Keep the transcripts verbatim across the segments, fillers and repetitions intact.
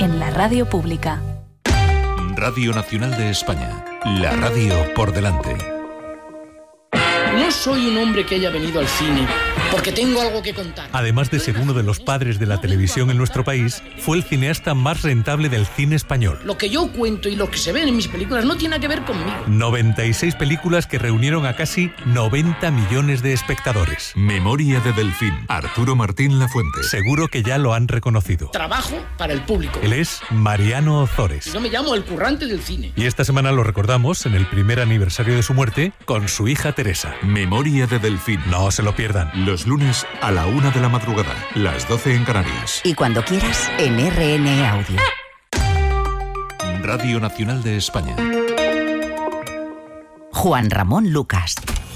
en la radio pública. Radio Nacional de España, la radio por delante. No soy un hombre que haya venido al cine porque tengo algo que contar. Además de ser uno de los padres de la televisión en nuestro país, fue el cineasta más rentable del cine español. Lo que yo cuento y lo que se ven en mis películas no tiene que ver conmigo. noventa y seis películas que reunieron a casi noventa millones de espectadores. Memoria de Delfín, Arturo Martín Lafuente. Seguro que ya lo han reconocido. Trabajo para el público. Él es Mariano Ozores. Yo me llamo el currante del cine. Y esta semana lo recordamos en el primer aniversario de su muerte con su hija Teresa. Memoria de Delfín. No se lo pierdan. Los lunes a la una de la madrugada, las doce en Canarias. Y cuando quieras, en R N Audio. Radio Nacional de España. Juan Ramón Lucas.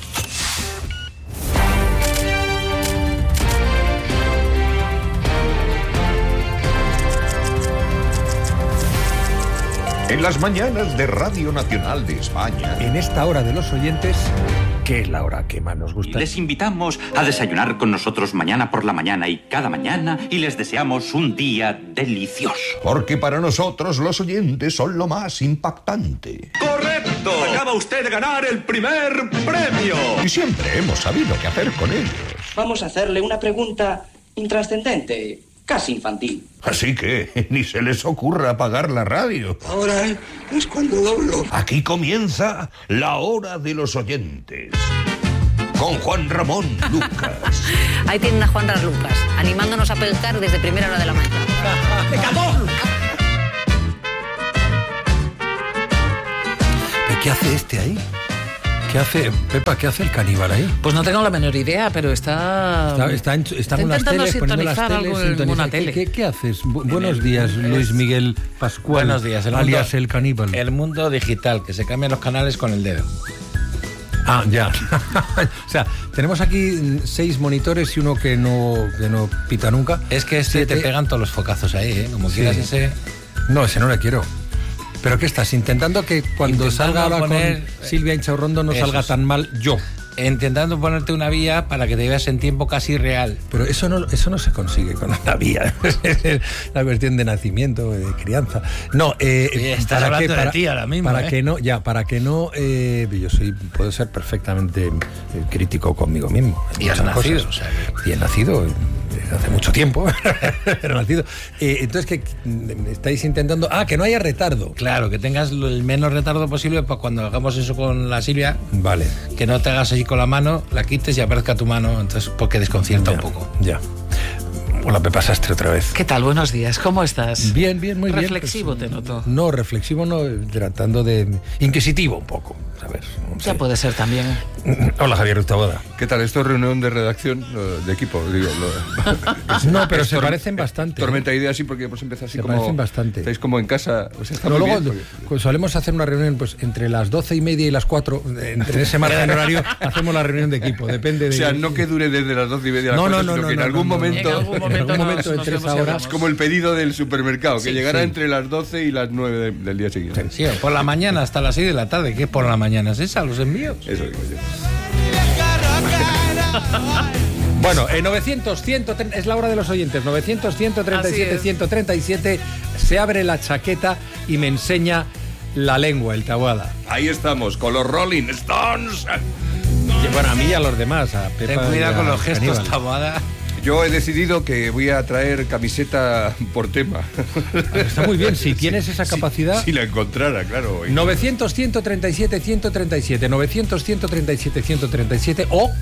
En las mañanas de Radio Nacional de España. En esta hora de los oyentes, que es la hora que más nos gusta. Les invitamos a desayunar con nosotros mañana por la mañana y cada mañana y les deseamos un día delicioso. Porque para nosotros los oyentes son lo más impactante. ¡Correcto! Acaba usted de ganar el primer premio. Y siempre hemos sabido qué hacer con ellos. Vamos a hacerle una pregunta intrascendente, casi infantil. Así que ni se les ocurra apagar la radio. Ahora es cuando doblo. Aquí comienza la hora de los oyentes. Con Juan Ramón Lucas. Ahí tienen a Juan Ramón Lucas, animándonos a pescar desde primera hora de la mañana. ¿Qué hace este ahí? ¿Qué hace, Pepa, qué hace el caníbal ahí? Pues no tengo la menor idea, pero está... Está, está, en, está, está con las teles, poniendo las teles, en una tele. ¿Qué, qué haces? Bu buenos el, días, Luis Miguel Pascual, buenos días, el alias mundo, el caníbal. El mundo digital, que se cambian los canales con el dedo. Ah, ya. O sea, tenemos aquí seis monitores y uno que no, que no pita nunca. Es que este te pegan todos los focazos ahí, ¿eh? Como quieras sí. ese... No, ese no le quiero. ¿Pero qué estás? ¿Intentando que cuando Intentando salga ahora poner, con Silvia Inchaurrondo no salga tan mal yo? Intentando ponerte una vía para que te veas en tiempo casi real. Pero eso no, eso no se consigue con una vía. Es la cuestión de nacimiento, de crianza. No, eh, Oye, estás para hablando que, para, de ti ahora mismo. Para ¿eh? que no, ya, para que no, eh, yo soy, puedo ser perfectamente eh, crítico conmigo mismo. Y has nacido, o sea, que... Y he nacido desde hace mucho tiempo. He nacido. Eh, entonces, que estáis intentando, ah, que no haya retardo. Claro, que tengas el menos retardo posible para cuando hagamos eso con la Silvia. Vale. Que no te hagas así con la mano, la quites y aparezca tu mano, entonces porque desconcierta ya, un poco. Ya. Hola, Pepa Sastre otra vez. ¿Qué tal? Buenos días, ¿cómo estás? Bien, bien, muy reflexivo bien. Reflexivo pues, te noto. No, reflexivo no, tratando de... Inquisitivo un poco, ¿sabes? No ya sé. Puede ser también. Hola, Javier Utaboda. ¿Qué tal? Esto es reunión de redacción, de equipo, digo. Lo, no, pero se parecen bastante. Tormenta de ideas, sí, porque hemos empezado así se como... parecen bastante. Estáis como en casa, o sea, está no, muy luego, bien. Porque... Solemos hacer una reunión pues entre las doce y media y las cuatro, entre ese margen horario, hacemos la reunión de equipo, depende de... O sea, no que dure desde las doce y media a las no, cuatro, no, sino no, que no, en, algún no, momento, en algún momento... En algún momento, nos, entre nos esa hora... Es como el pedido del supermercado, que sí, llegará sí. entre las doce y las nueve de, del día siguiente. Sí, sí, por la mañana hasta las seis de la tarde. ¿Qué es por la mañana? ¿Es esa, los envíos? Eso digo yo. Bueno, eh, novecientos, ciento, es la hora de los oyentes. novecientos, ciento treinta y siete, ciento treinta y siete. Se abre la chaqueta y me enseña la lengua, el Taboada. Ahí estamos, con los Rolling Stones. Y bueno, a mí y a los demás. A Pepa. Ten cuidado con los gestos, Caníbal. Taboada. Yo he decidido que voy a traer camiseta por tema. Está muy bien, si tienes esa capacidad. Si, si la encontrara, claro. novecientos, ciento treinta y siete, ciento treinta y siete. novecientos, ciento treinta y siete, ciento treinta y siete. O...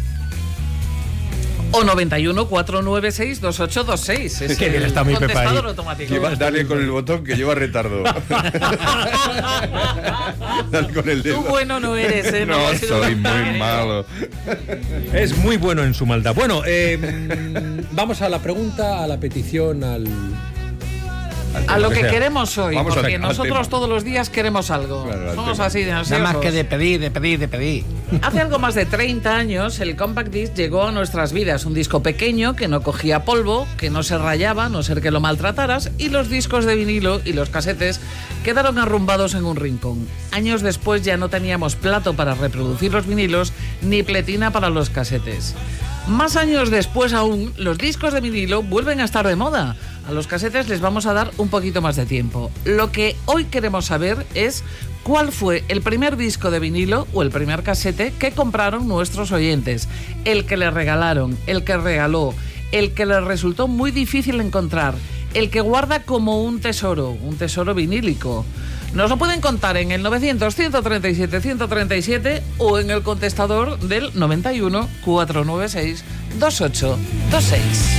O noventa y uno, cuatrocientos noventa y seis, veintiocho veintiséis. Es que bien está mi Pepa ahí. Automático. Lleva, dale con el botón que lleva retardo. Dale con el dedo. Tú bueno no eres, ¿eh? No, no soy muy malo. Es muy bueno en su maldad. Bueno, eh, vamos a la pregunta, a la petición, al... A lo que sea. queremos hoy, Vamos porque al, nosotros al todos los días queremos algo. Claro, Somos tema. así de ansiosos. Nada más que de pedir, de pedir, de pedir. Hace algo más de treinta años el Compact Disc llegó a nuestras vidas. Un disco pequeño que no cogía polvo, que no se rayaba, a no ser que lo maltrataras, y los discos de vinilo y los casetes quedaron arrumbados en un rincón. Años después ya no teníamos plato para reproducir los vinilos ni pletina para los casetes. Más años después aún, los discos de vinilo vuelven a estar de moda. A los casetes les vamos a dar un poquito más de tiempo. Lo que hoy queremos saber es cuál fue el primer disco de vinilo o el primer casete que compraron nuestros oyentes. El que les regalaron, el que regaló, el que les resultó muy difícil encontrar, el que guarda como un tesoro, un tesoro vinílico. Nos lo pueden contar en el novecientos, ciento treinta y siete, ciento treinta y siete o en el contestador del noventa y uno, cuatrocientos noventa y seis, veintiocho veintiséis.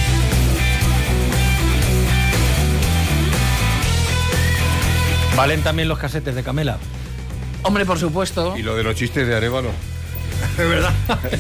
¿Valen también los casetes de Camela? Hombre, por supuesto. Y lo de los chistes de Arévalo. Es verdad.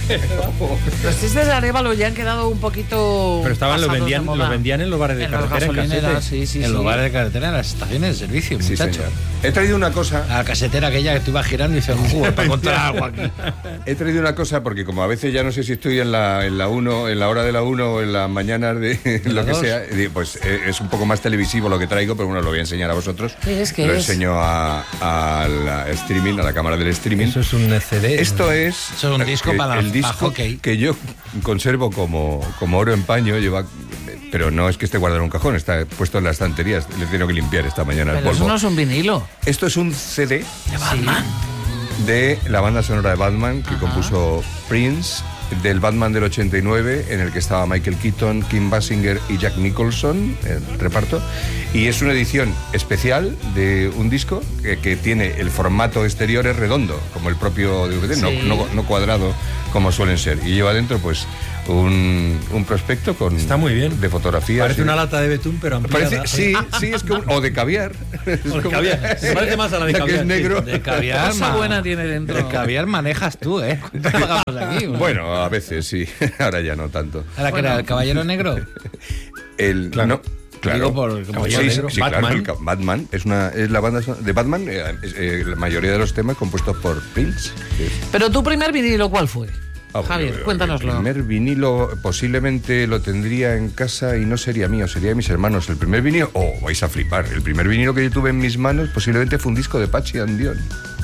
Los chistes de Arévalo ya han quedado un poquito. Pero estaban, los vendían, los vendían en los bares de en carretera, en casetes. Sí, sí, en sí. los bares de carretera, en las estaciones de servicio, Sí, muchacho. señor. He traído una cosa. A la casetera aquella que tú ibas girando y dices, uh, para contar algo aquí. He traído una cosa porque como a veces ya no sé si estoy en la en la uno, en la hora de la uno o en las mañanas de lo que dos? sea, pues eh, es un poco más televisivo lo que traigo, pero bueno, lo voy a enseñar a vosotros. ¿Qué es? ¿Qué lo es? enseño a, a la streaming, a la cámara del streaming. Eso es un C D. Esto es, Eso es un disco eh, para- el para disco hockey. que yo conservo como, como oro en paño, lleva, pero no es que esté guardado en un cajón, está puesto en las estanterías. Le tengo que limpiar esta mañana el Pero eso polvo. no es un vinilo. Esto es un C D De Batman. de la banda sonora de Batman que Ajá. compuso Prince, del Batman del ochenta y nueve, en el que estaba Michael Keaton, Kim Basinger y Jack Nicholson, el reparto. Y es una edición especial de un disco que, que tiene el formato exterior es redondo, como el propio D V D, Sí. no, no, no cuadrado como suelen ser. Y lleva dentro pues un, un prospecto con Está muy bien. de fotografías. Parece y- una lata de betún, pero ampliada. Parece, sí, sí, es como, o de caviar. Es O de como- caviar. Se parece más a la de que caviar, es negro. De caviar, Cosa ma- buena tiene dentro. De caviar manejas tú, ¿eh? ¿Cuánto pagamos aquí? Bueno, a veces sí, ahora ya no tanto. ¿Ahora que era el caballero negro? El, Claro. no, claro. Digo por el Sí, Caballero sí, Negro. sí, Batman. claro, el ca- Batman es una es la banda son- de Batman, eh, es, eh, la mayoría de los temas compuestos por Prince. que es- Pero tu primer vinilo, ¿cuál fue? Ah, Javier, bueno, cuéntanoslo. El primer vinilo posiblemente lo tendría en casa y no sería mío, sería de mis hermanos. El primer vinilo, oh, vais a flipar, el primer vinilo que yo tuve en mis manos posiblemente fue un disco de Pachi and Dion.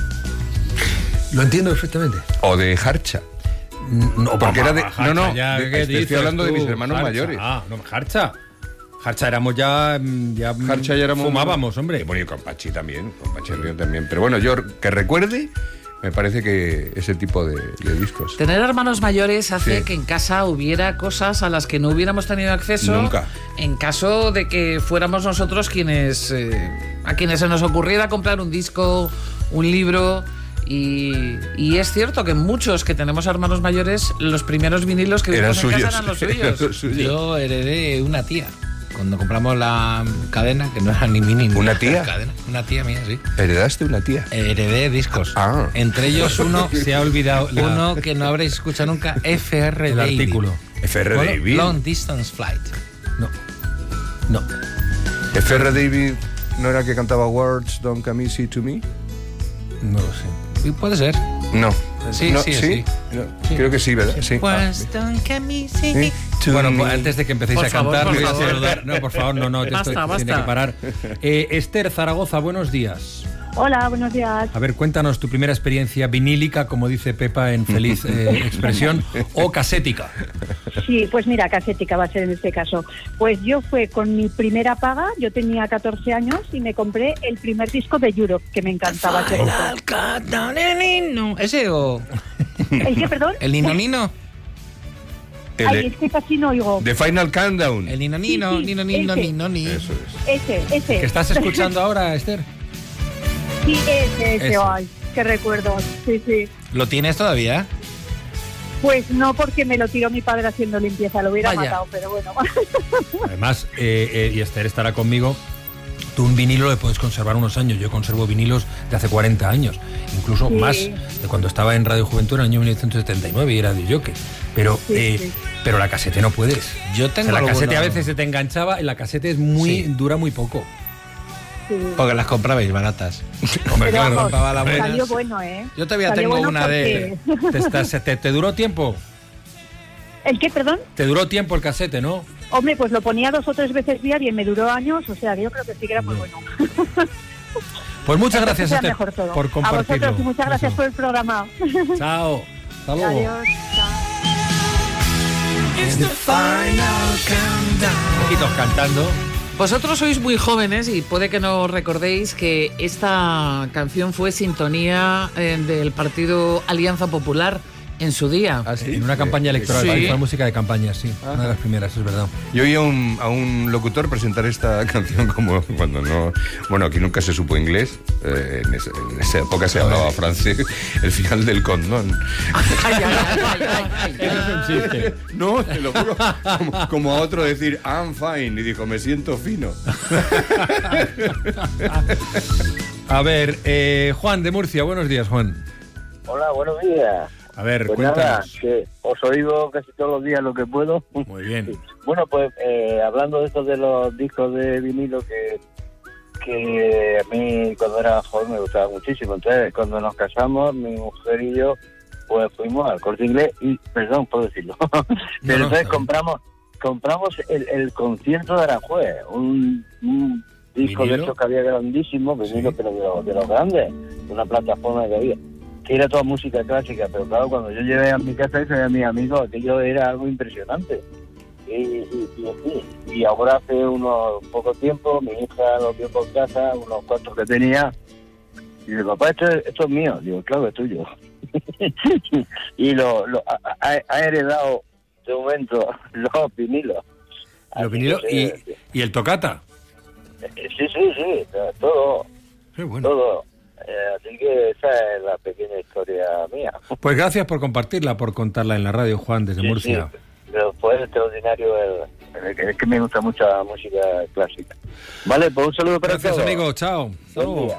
Lo entiendo perfectamente. O de Harcha. No, Porque era de- Harcha, no, no, ya, de- ¿qué estoy dices hablando de tú? mis hermanos Harcha. mayores. Ah, no, Harcha. Harcha éramos ya. mm, ya mm, Harcha ya éramos. fumábamos, hombre. Y bueno, y con Pachi también, con Pachi and Dion también. Pero bueno, yo que recuerde, me parece que ese tipo de, de discos. Tener hermanos mayores hace Sí. que en casa hubiera cosas a las que no hubiéramos tenido acceso. Nunca. En caso de que fuéramos nosotros quienes eh, a quienes se nos ocurriera comprar un disco, un libro. Y, y es cierto que muchos que tenemos hermanos mayores, los primeros vinilos que Eran vimos en suyos. casa eran los Eran suyos. los suyos. Yo heredé una tía. Cuando compramos la cadena, que no era ni mini ni ¿Una nada, tía? cadena, una tía mía, sí. ¿Heredaste una tía? Heredé discos. Ah. Entre ellos uno, Se ha olvidado la- uno que no habréis escuchado nunca, F R el David. artículo. F R Bueno, David. Long Distance Flight. No. No. F R David no era el que cantaba Words Don't Come Easy to Me. No lo sé. Sí, puede ser. No. Sí, No, sí, sí. No, creo que sí, ¿verdad? Sí. Pues, don't come easy. Sí. To Bueno, me. pues antes de que empecéis Por a favor, cantar, por voy a favor. saludar. No, por favor, no, no, esto Basta, tiene basta. que parar. Eh, Esther Zaragoza, buenos días. Hola, buenos días. A ver, cuéntanos tu primera experiencia vinílica, como dice Pepa en feliz eh, expresión, o casética. Sí, pues mira, casética va a ser en este caso. Pues yo fue con mi primera paga, yo tenía catorce años y me compré el primer disco de Europe, que me encantaba. ese grupo. ¿Ese o...? ¿El qué, perdón? ¿El Nino Nino? El Ay, de- es que casi no oigo. The Final Countdown. El Nino Nino, Sí, sí, Nino Nino, ese. Nino Nino. Eso es. Ese, ese. ¿Que estás escuchando ahora, Esther? Sí, ese, ese. Ese. Ay, qué recuerdo. Sí, sí. ¿Lo tienes todavía? Pues no, porque me lo tiró mi padre haciendo limpieza, lo hubiera Vaya. matado, pero bueno. Además, eh, eh, y Esther estará conmigo, tú un vinilo le puedes conservar unos años. Yo conservo vinilos de hace cuarenta años, incluso Sí. más de cuando estaba en Radio Juventud en el año mil novecientos setenta y nueve y era de jockey. Pero, Sí, eh, sí. pero la casete no puedes. Yo O tengo sea, la alguna- casete a veces se te enganchaba y la casete es muy Sí. dura muy poco. Sí. Porque las comprabais baratas. Hombre, Pero claro. vamos, compraba las buenas. salió bueno, ¿eh? Yo todavía Salió tengo bueno una de... porque- ¿Te, estás- te- te duró tiempo? ¿El qué, perdón? Te duró tiempo el casete, ¿no? Hombre, pues lo ponía dos o tres veces diario y me duró años, o sea, que yo creo que sí que era muy bueno. Pues muchas Entonces gracias, era Esther, mejor todo. por A compartirlo. vosotros y muchas gracias Eso. por el programa. Chao. Hasta luego. Adiós. Chao. Poquitos cantando. Vosotros sois muy jóvenes y puede que no recordéis que esta canción fue sintonía eh, del partido Alianza Popular en su día. ¿Ah, sí? En una campaña electoral, sí. Fue música de campaña, sí. Ajá. Una de las primeras, es verdad. Yo oí a un, a un locutor presentar esta canción como cuando no... Bueno, aquí nunca se supo inglés, eh, en, esa, en esa época se hablaba francés, el final del condón. Ay, ay, ay, ay, ay, Eso es un chiste. No, te lo juro. Como, como a otro decir, I'm fine, y dijo, me siento fino. A ver, eh, Juan de Murcia, buenos días, Juan. Hola, buenos días. A ver, pues cuéntanos. Nada, que os oigo casi todos los días lo que puedo. Muy bien. Bueno, pues eh, hablando de estos de los discos de vinilo que, que a mí cuando era joven me gustaba muchísimo. Entonces, cuando nos casamos, mi mujer y yo, pues fuimos al Corte Inglés y, perdón, puedo decirlo, pero no, entonces no. compramos compramos el, el concierto de Aranjuez, un, un disco ¿Vinilo? de esos que había grandísimo, vinilo, sí. pero de los, de los grandes, de una plataforma que había. Que era toda música clásica, pero claro, cuando yo llegué a mi casa y a mis amigos, aquello era algo impresionante. Y, y, y, y ahora hace unos poco tiempo, mi hija lo vio por casa, unos cuantos que tenía, y dice, papá, esto, es- esto es mío. Digo, claro, es tuyo. Y lo, lo ha, ha- ha heredado de momento los vinilos. Los vinilos y, y el tocata. Sí, sí, sí, todo. Qué bueno. Todo. Eh, así que esa es la pequeña historia mía. Pues gracias por compartirla, por contarla en la radio, Juan, desde Sí, Murcia. sí, pero fue extraordinario. El, el- es que me gusta mucho la música clásica. Vale, pues un saludo para Gracias, todos. amigo. Chao. Hasta Buen luego. día.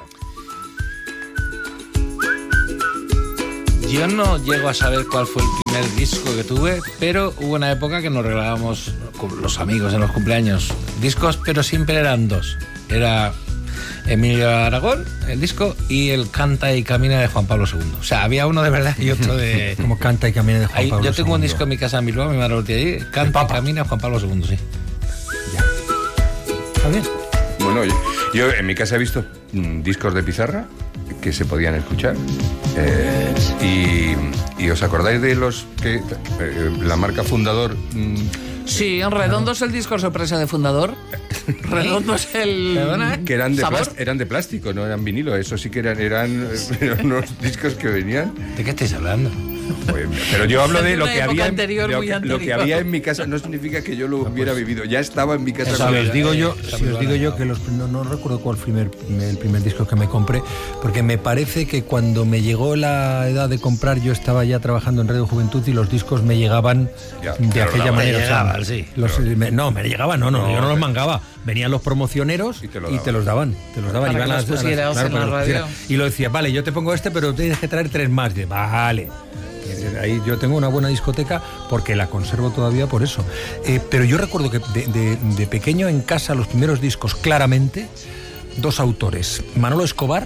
Yo no llego a saber cuál fue el primer disco que tuve, pero hubo una época que nos regalábamos con los amigos en los cumpleaños discos, pero siempre eran dos. Era Emilio Aragón, el disco, y el Canta y Camina de Juan Pablo segundo. O sea, había uno de verdad y otro de... Como Canta y Camina de Juan Ahí, Pablo yo tengo un segundo. disco en mi casa en Bilbao, mi madre lo tiene ahí, Canta y Camina de Juan Pablo segundo, sí. Está bien. Bueno, yo, yo en mi casa he visto mm, discos de pizarra que se podían escuchar. Eh, y, y os acordáis de los que eh, la marca Fundador. mm, Sí, en redondo es el disco sorpresa de Fundador. Redondo es el que eran de, sabor. plas- eran de plástico, no eran vinilo. Eso sí que eran, eran, eran unos discos que venían. ¿De qué estáis hablando? Pues, pero yo hablo de Es lo una que época había en- anterior, lo, muy que, lo que anterior. había en mi casa no significa que yo lo hubiera vivido. Ya estaba en mi casa. Si con os ella. digo yo, Está si muy os digo buena, yo ¿no? que los, no, no recuerdo cuál fue el primer, el primer disco que me compré, porque me parece que cuando me llegó la edad de comprar yo estaba ya trabajando en Radio Juventud y los discos me llegaban Ya, de te aquella los manera. Te o sea, llegaban, sí. los- me- no, me llegaban, no, no, No, yo no los te- mangaba. Venían los promocioneros Y y te te, lo los daban. Te los daban. Para iban que a los las- a las- pusieras claro, en para la que los radio. pusieras. Y lo decía, vale, yo te pongo este, pero tienes que traer tres más. De, vale. Ahí yo tengo una buena discoteca porque la conservo todavía por eso. Eh, pero yo recuerdo que de, de- de pequeño en casa los primeros discos, claramente, dos autores. Manolo Escobar,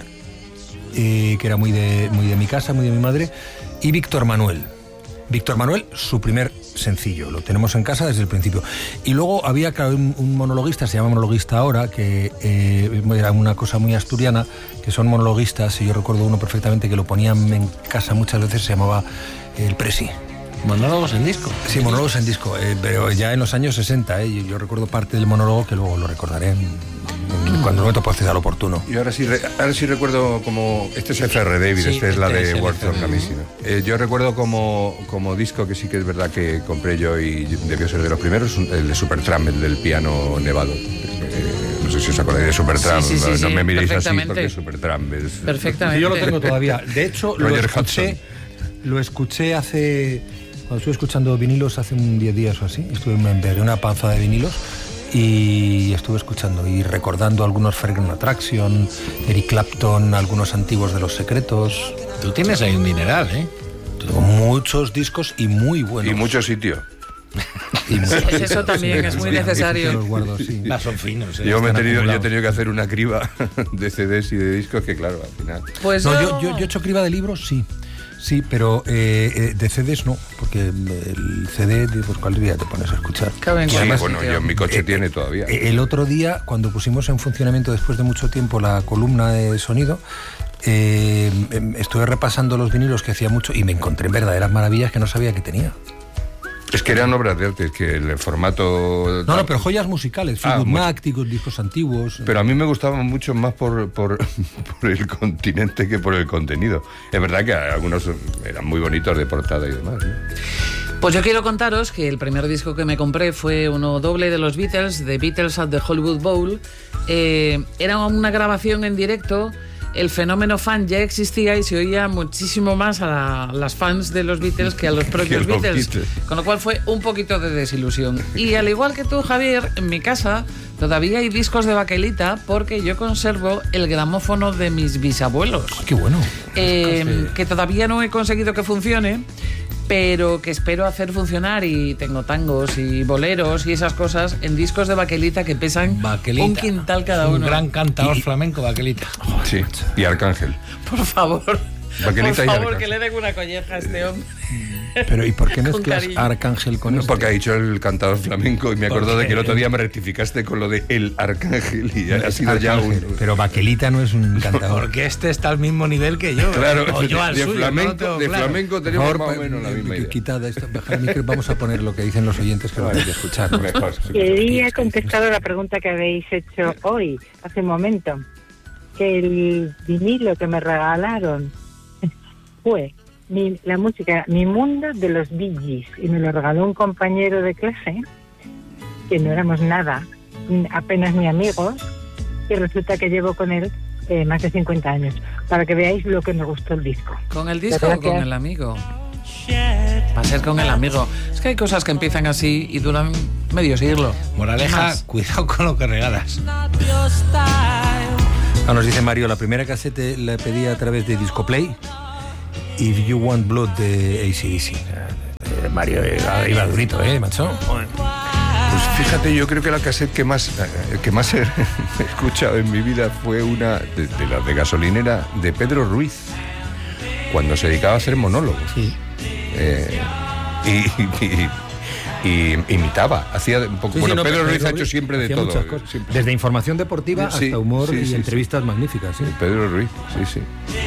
eh, que era muy de, muy de mi casa, muy de mi madre, y Víctor Manuel. Víctor Manuel, su primer sencillo, lo tenemos en casa desde el principio. Y luego había claro, un, un monologuista, se llama monologuista ahora, que eh, era una cosa muy asturiana, que son monologuistas, y yo recuerdo uno perfectamente que lo ponían en casa muchas veces, se llamaba El Presi. Monólogos en disco. Sí, monólogos en disco, eh, pero ya en los años sesenta, eh, yo, yo recuerdo parte del monólogo que luego lo recordaré en- en- cuando el momento proceda al oportuno. Y ahora sí, re- ahora sí recuerdo como... Este es F R David, Sí, este es la este es de el Warthog, F R. a mí sí, ¿no? Eh, yo recuerdo como, como disco que sí que es verdad que compré yo y debió ser de los primeros, un- el de Supertramp, el del piano nevado. Eh, no sé si os acordáis de Supertramp, Sí, sí, sí, no, no sí, me miréis así perfectamente. porque Supertramp es... Perfectamente. Yo lo tengo todavía. De hecho, lo Roger escuché, lo escuché hace... Cuando estuve escuchando vinilos hace un diez días o así, estuve me pegué una panza de vinilos y estuve escuchando y recordando algunos Fragrant Attraction, Eric Clapton, algunos antiguos de Los Secretos. Tú tienes ahí un dineral, ¿eh? Tengo muchos discos y muy buenos. Y mucho sitio. Y muchos. Pues eso también es muy necesario. Los guardo, sí. Ah, son finos, ¿eh? Yo me he están tenido, yo he acumulados. tenido que hacer una criba de C Ds y de discos que claro, al final... Pues No, yo, yo, yo, yo he hecho criba de libros, sí. Sí, pero eh, eh, de C Ds no, porque el C D, pues cuál día te pones a escuchar. Cabe en Sí, cualquier bueno, sitio. yo en mi coche Eh, tiene todavía. Eh, El otro día, cuando pusimos en funcionamiento después de mucho tiempo la columna de sonido, eh, em, estuve repasando los vinilos que hacía mucho y me encontré en verdaderas maravillas que no sabía que tenía. Es que eran obras de arte, es que el formato... No, no, pero joyas musicales, Ah, Fleetwood muy- Mac, discos, discos antiguos. Pero a mí me gustaban mucho más por, por, por el continente que por el contenido. Es verdad que algunos eran muy bonitos de portada y demás, ¿no? Pues yo quiero contaros que el primer disco que me compré fue uno doble de los Beatles, The Beatles at the Hollywood Bowl. Eh, era una grabación en directo. El fenómeno fan ya existía y se oía muchísimo más a la- las fans de los Beatles que a los propios Que los Beatles, Beatles. con lo cual fue un poquito de desilusión. Y al igual que tú, Javier, en mi casa todavía hay discos de baquelita porque yo conservo el gramófono de mis bisabuelos. Qué bueno. Eh, que todavía no he conseguido que funcione, pero que espero hacer funcionar, y tengo tangos y boleros y esas cosas en discos de baquelita que pesan Baquelita. un quintal cada Un uno. gran cantador Y- flamenco, Baquelita. Sí, y Arcángel. Por favor, Baquelita y por favor, Arcángel. que le den una colleja a este hombre. Pero ¿y por qué Con mezclas cariño. Arcángel con No, esto? porque ha dicho el cantador flamenco y me ¿Por acordó de qué? que el otro día me rectificaste con lo de el Arcángel y ha sido ya Arcángel, un... Pero Baquelita no es un cantador. Porque este está al mismo nivel que yo. Claro, o yo al de suyo, flamenco, no lo tengo de claro. flamenco tenemos Por más favor, o menos la eh, misma idea. Quitad esto, bajad el micro, vamos a poner lo que dicen los oyentes que lo hay que escuchar. Mejor. Quería contestar a la pregunta que habéis hecho hoy, hace un momento. Que el vinilo que me regalaron fue mi, la música Mi Mundo de los Bee Gees, y me lo regaló un compañero de clase, que no éramos nada, apenas ni amigos, y resulta que llevo con él eh, más de cincuenta años, para que veáis lo que me gustó el disco. ¿Con el disco o con el amigo? Va a ser con el amigo. Es que hay cosas que empiezan así y duran medio siglo. Moraleja, Más. cuidado con lo que regalas. Ah, nos dice Mario, la primera casete la pedí a través de Discoplay, If You Want Blood de A C D C. Eh, Mario iba, iba durito, ¿eh, macho? Pues fíjate, yo creo que la cassette que más, eh, que más he escuchado en mi vida fue una de, de las de gasolinera de Pedro Ruiz, cuando se dedicaba a hacer monólogos. Sí. Eh, y, y- y imitaba, hacía un poco... Sí, sí, bueno, no, Pedro pero Ruiz ha Pedro hecho siempre de hacía todo. muchas cosas. siempre. Desde información deportiva Sí, hasta humor sí, y sí, sí. entrevistas magníficas. ¿sí? Pedro Ruiz, sí, sí.